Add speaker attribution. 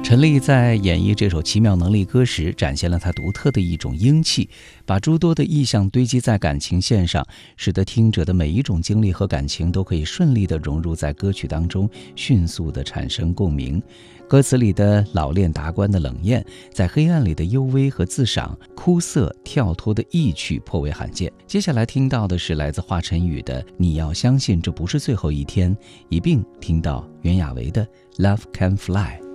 Speaker 1: 陈粒在演绎这首奇妙能力歌时，展现了他独特的一种英气，把诸多的意象堆积在感情线上，使得听者的每一种经历和感情都可以顺利地融入在歌曲当中，迅速地产生共鸣。歌词里的老练达观的冷艳，在黑暗里的幽微和自赏，枯涩跳脱的意趣颇为罕见。接下来听到的是来自华晨宇的《你要相信这不是最后一天》，一并听到袁娅维的《Love Can Fly》。